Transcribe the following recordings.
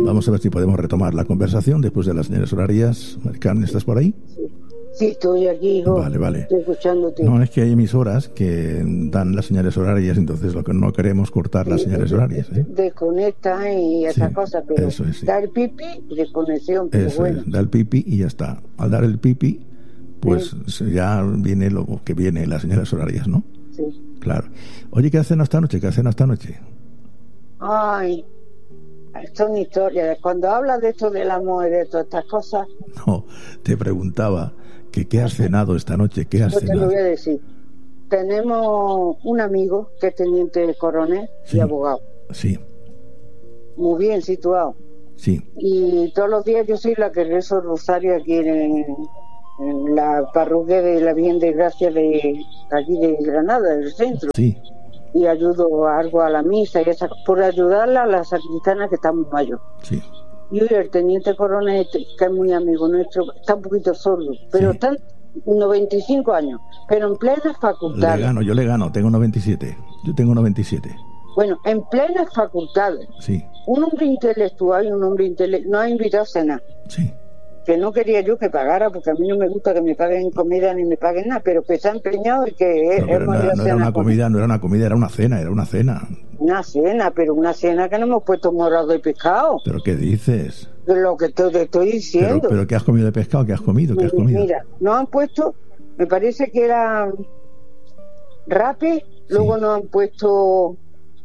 Vamos a ver si podemos retomar la conversación después de las señales horarias. Mari Carmen, ¿estás por ahí? Sí, estoy aquí, hijo. Vale. Estoy escuchándote. No, es que hay emisoras que dan las señales horarias, entonces lo que no queremos cortar las señales horarias. Desconecta y esas cosas, pero eso es, sí. dar pipi, desconexión, pero Eso bueno. es, da el pipi y ya está. Al dar el pipi, pues ya viene lo que viene, las señales horarias, ¿no? Sí. Claro. Oye, ¿qué has cenado esta noche? ¿Qué has cenado esta noche? Ay, son historias. Cuando hablas de esto del amor y de todas estas cosas... No, te preguntaba que qué has cenado esta noche, ¿qué has Pues te cenado? lo voy a decir. Tenemos un amigo que es teniente coronel y abogado. Sí. Muy bien situado. Sí. Y todos los días yo soy la que rezo el rosario aquí en la parroquia de la Virgen de Gracia de aquí de Granada, del centro. Sí. Y ayudo algo a la misa y esa, por ayudarla a la sacristana que está muy mayor. Sí. Y hoy el teniente coronel, que es muy amigo nuestro, está un poquito sordo, pero está 95 años, pero en plenas facultades. Yo le gano, tengo 97. Yo tengo 97. Bueno, en plenas facultades. Sí. Un hombre intelectual y un hombre intelectual nos ha invitado a cenar. Sí. Que no quería yo que pagara, porque a mí no me gusta que me paguen comida ni me paguen nada, pero que se ha empeñado y que no era una comida, era una cena, Una cena, pero una cena que no hemos puesto morado de pescado. ¿Pero qué dices? Lo que te estoy diciendo. ¿Pero qué has comido de pescado? ¿Qué has comido? Mira, nos han puesto, me parece que era rape, luego nos han puesto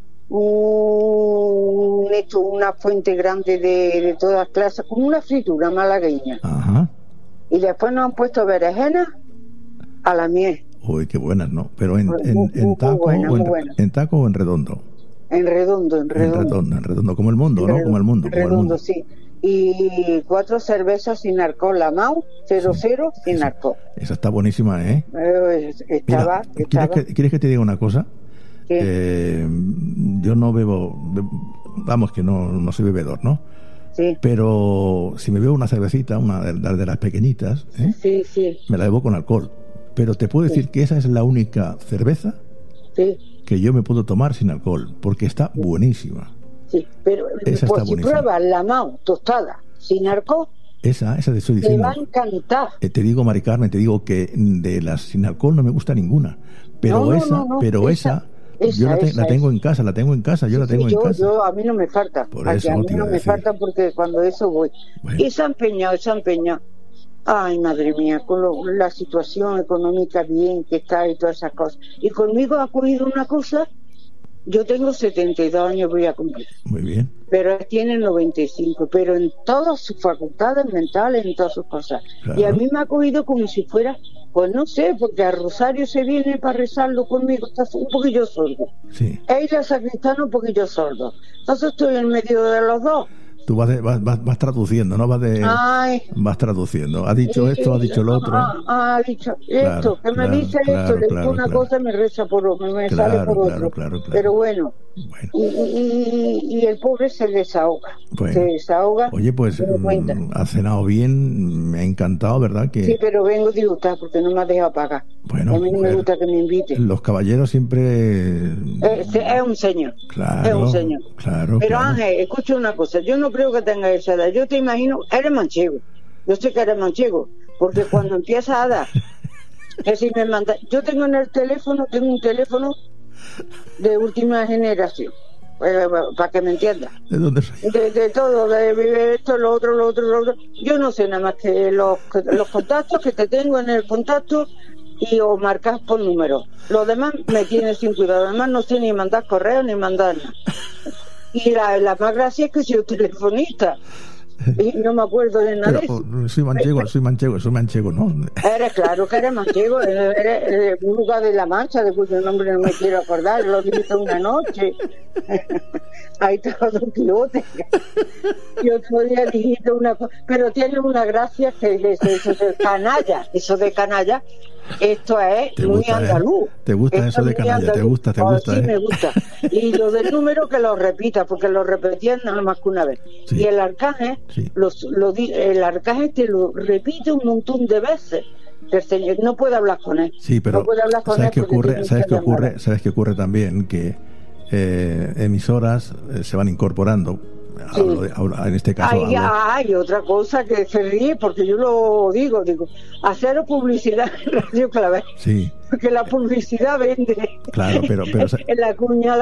una fuente grande de todas clases, como una fritura malagueña. Ajá. Y después nos han puesto berenjenas a la miel. Uy, qué buenas, ¿no? Pero en taco, buena, ¿en taco o en redondo? En redondo. En redondo, como el mundo, ¿no? Como el mundo. Redondo, sí. Y 4 cervezas sin alcohol, la Mau 00 sin alcohol. Esa está buenísima, ¿eh? Estaba. ¿Quieres que te diga una cosa? Yo no bebo, vamos, que no soy bebedor, ¿no? Sí. Pero si me bebo una cervecita, una de las pequeñitas, sí. Me la bebo con alcohol. Pero te puedo decir que esa es la única cerveza que yo me puedo tomar sin alcohol, porque está buenísima. Sí, pero esa pues está si pruebas la Mau tostada sin alcohol, esa te estoy diciendo. te va a encantar. Te digo, Mari Carmen, que de las sin alcohol no me gusta ninguna. Pero esa yo la tengo en casa, yo la tengo en casa. Yo, a mí no me falta. Por eso a mí no me falta porque cuando eso voy. Bueno. Y se ha empeñado. Ay, madre mía, con la situación económica bien que está y todas esas cosas. Y conmigo ha ocurrido una cosa. Yo tengo 72 años, voy a cumplir. Muy bien. Pero él tiene 95, pero en todas sus facultades mentales, en todas sus cosas. Claro. Y a mí me ha cogido como si fuera, pues no sé, porque a Rosario se viene para rezarlo conmigo, está un poquillo sordo. Sí. Él es sacristano un poquillo sordo. Entonces estoy en medio de los dos. Tú vas traduciendo, ¿no? Vas traduciendo. Ha dicho esto, ha dicho lo otro. Ha dicho esto, me dice esto, le digo una cosa y me reza por otro, me sale por otro. Claro. Pero bueno. Y el pobre se desahoga. Bueno. Se desahoga. Oye, pues has cenado bien, me ha encantado, ¿verdad? Sí, pero vengo disgustada porque no me has dejado pagar. Bueno, a mí no me gusta que me inviten. Los caballeros siempre... Es un señor. Claro. Es un señor. Claro. Pero Ángel, escucha una cosa. Yo no creo que tenga esa edad. Yo te imagino, eres manchego. Yo sé que eres manchego. Porque cuando empiezas a dar... que si me manda, yo tengo un teléfono de última generación. Para que me entiendas. ¿De dónde soy? De todo, de esto, lo otro. Yo no sé nada más que los contactos que te tengo en el contacto y o marcas por número. Los demás me tienen sin cuidado. Además no sé ni mandar correo ni mandar nada. Y la más gracia es que soy telefonista. Y no me acuerdo de nada. Pero soy manchego, ¿no? Eres claro que eres manchego, eres un lugar de La Mancha, de cuyo nombre no me quiero acordar, lo dijiste una noche. Ahí está Don Quijote. Y otro día dijiste una cosa, pero tiene una gracia que eso de canalla, esto es muy andaluz. ¿Te gusta eso de canalla? ¿Te gusta? Sí, me gusta. Y lo del número que lo repita, porque lo repetían nada más que una vez. Sí. Y el arcángel, el arcángel te lo repite un montón de veces. El Señor no puede hablar con él. Sí, pero no puede hablar con ¿sabes qué ocurre también? Que emisoras se van incorporando En este caso... Hay otra cosa que se ríe, porque yo lo digo, hacer publicidad en Radio Clavel. Sí. Porque la publicidad vende. Claro, pero la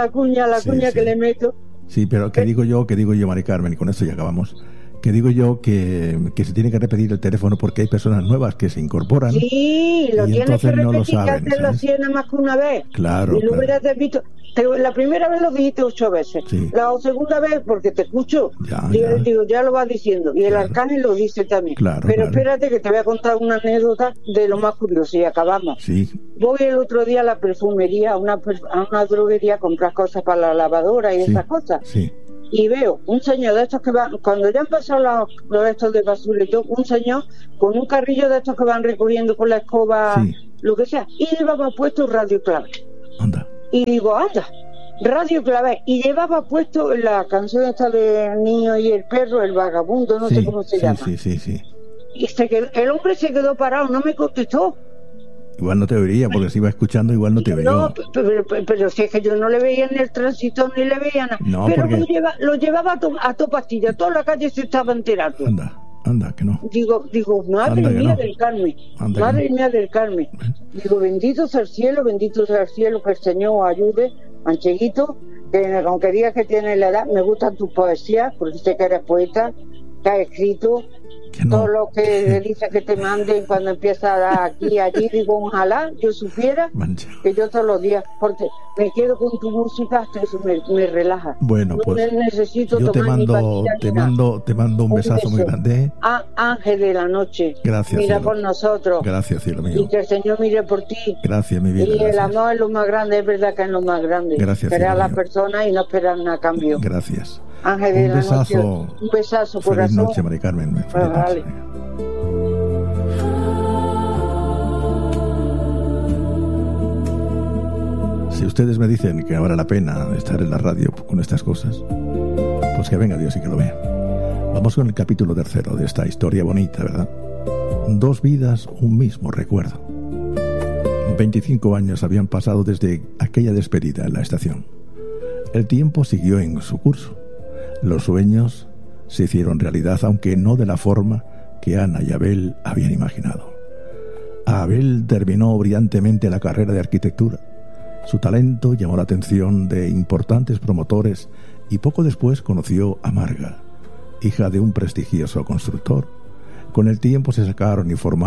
cuña que le meto. Sí, pero ¿qué digo yo, Mari Carmen? Y con esto ya acabamos. Que digo yo que se tiene que repetir el teléfono porque hay personas nuevas que se incorporan. Sí, lo tienes que repetir, que hacerlo así nada más que una vez. Claro. Y lo hubieras visto. La primera vez lo dijiste 8 veces. Sí. La segunda vez, porque te escucho, ya lo vas diciendo. Y el arcángel lo dice también. Claro, pero espérate que te voy a contar una anécdota de lo más curioso y acabamos. Sí. Voy el otro día a la perfumería, a una droguería a comprar cosas para la lavadora y esas cosas. Sí. Y veo un señor de estos que van, cuando ya han pasado los estos de basura y todo, un señor con un carrillo de estos que van recogiendo con la escoba, lo que sea, y llevaba puesto Radio Clavel. Anda. Y digo, anda, Radio Clavel. Y llevaba puesto la canción esta de Niño y el perro, el vagabundo, no sé cómo se llama. Sí. Y el hombre se quedó parado, no me contestó. Igual no te oiría, porque si iba escuchando, igual no te veía. No, pero si es que yo no le veía en el tránsito ni le veía nada. No, pero porque... lo llevaba a toda pastilla, toda la calle se estaba enterando. Anda, que no. Digo, madre mía del Carmen, madre mía del Carmen. Digo, bendito sea el cielo, que el Señor ayude, Mancheguito, que aunque digas que tienes la edad, me gustan tus poesías, porque sé que eres poeta, que has escrito. Todo lo que dice que te manden cuando empieza aquí y allí, digo, ojalá yo supiera que yo todos los días, porque me quedo con tu música, eso me relaja. Bueno, no pues necesito yo te tomar mando un besazo muy grande. Ángel de la noche, gracias, mira cielo. Por nosotros. Gracias, cielo mío. Y que el Señor mire por ti. Gracias, mi vida. Y el amor es lo más grande, es verdad que es lo más grande. Gracias, Esperar a las personas y no esperar nada a cambio. Gracias. Ángel de la noche. Un besazo, feliz corazón. noche, Mari Carmen. Vale. Si ustedes me dicen que vale la pena estar en la radio con estas cosas, pues que venga Dios y que lo vea. Vamos con el capítulo 3 de esta historia bonita, ¿verdad? 2 vidas, un mismo recuerdo. 25 años habían pasado desde aquella despedida en la estación. El tiempo siguió en su curso. Los sueños se hicieron realidad, aunque no de la forma que Ana y Abel habían imaginado. Abel terminó brillantemente la carrera de arquitectura. Su talento llamó la atención de importantes promotores y poco después conoció a Marga, hija de un prestigioso constructor. Con el tiempo se casaron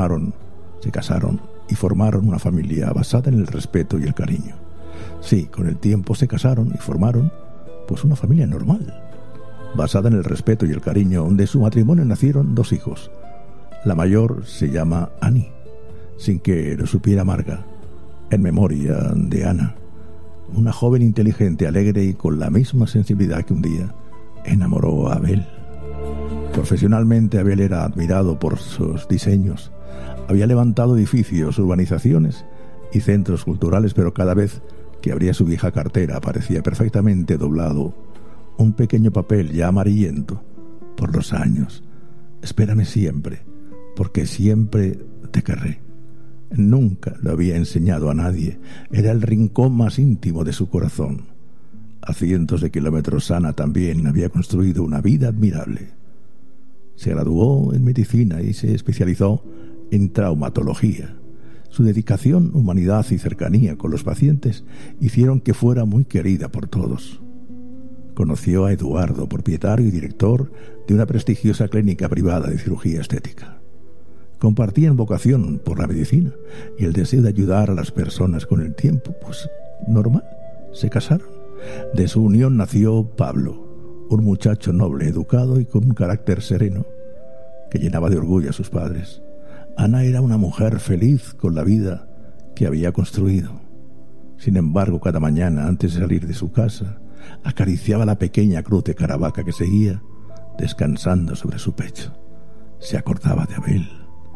y formaron una familia basada en el respeto y el cariño. Sí, con el tiempo se casaron y formaron, pues, una familia normal, basada en el respeto y el cariño. De su matrimonio nacieron 2 hijos. La mayor se llama Annie, sin que lo supiera Marga, en memoria de Ana, una joven inteligente, alegre y con la misma sensibilidad que un día enamoró a Abel. Profesionalmente, Abel era admirado por sus diseños. Había levantado edificios, urbanizaciones y centros culturales, pero cada vez que abría su vieja cartera aparecía perfectamente doblado un pequeño papel ya amarillento por los años. Espérame siempre, porque siempre te querré. Nunca lo había enseñado a nadie. Era el rincón más íntimo de su corazón. A cientos de kilómetros, Ana también había construido una vida admirable. Se graduó en medicina y se especializó en traumatología. Su dedicación, humanidad y cercanía con los pacientes hicieron que fuera muy querida por todos. Conoció a Eduardo, propietario y director de una prestigiosa clínica privada de cirugía estética. Compartían vocación por la medicina y el deseo de ayudar a las personas. Con el tiempo, pues normal, se casaron. De su unión nació Pablo, un muchacho noble, educado y con un carácter sereno que llenaba de orgullo a sus padres. Ana era una mujer feliz con la vida que había construido. Sin embargo, cada mañana, antes de salir de su casa, acariciaba la pequeña cruz de Caravaca que seguía descansando sobre su pecho. Se acordaba de Abel.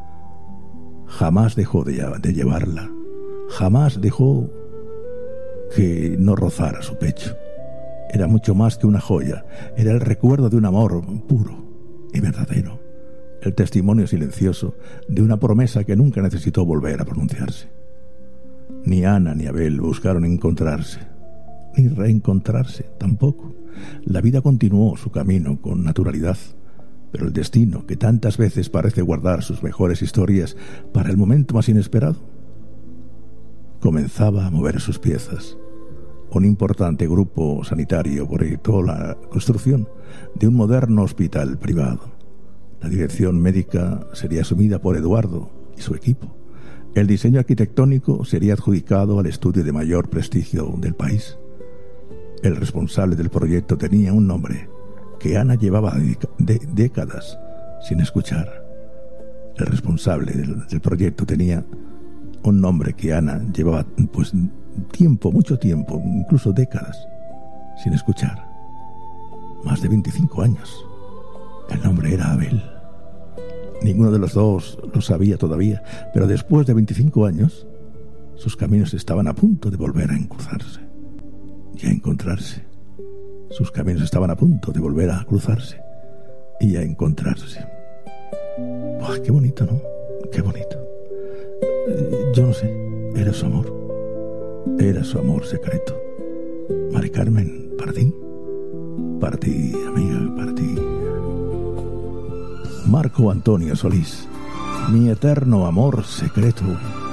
Jamás dejó de llevarla. Jamás dejó que no rozara su pecho. Era mucho más que una joya. Era el recuerdo de un amor puro y verdadero. El testimonio silencioso de una promesa que nunca necesitó volver a pronunciarse. Ni Ana ni Abel buscaron encontrarse, ni reencontrarse tampoco. La vida continuó su camino con naturalidad, pero el destino, que tantas veces parece guardar sus mejores historias para el momento más inesperado, comenzaba a mover sus piezas. Un importante grupo sanitario proyectó la construcción de un moderno hospital privado. La dirección médica sería asumida por Eduardo y su equipo. El diseño arquitectónico sería adjudicado al estudio de mayor prestigio del país. El responsable del proyecto tenía un nombre que Ana llevaba décadas sin escuchar. El responsable del proyecto tenía un nombre que Ana llevaba mucho tiempo, incluso décadas, sin escuchar. Más de 25 años. El nombre era Abel. Ninguno de los dos lo sabía todavía, pero después de 25 años, sus caminos estaban a punto de volver a cruzarse y a encontrarse. Sus caminos estaban a punto de volver a cruzarse y a encontrarse. ¡Buah, qué bonito, ¿no? Qué bonito! Yo no sé, era su amor. Era su amor secreto. Mari Carmen, para ti, amiga, para ti. Marco Antonio Solís, mi eterno amor secreto.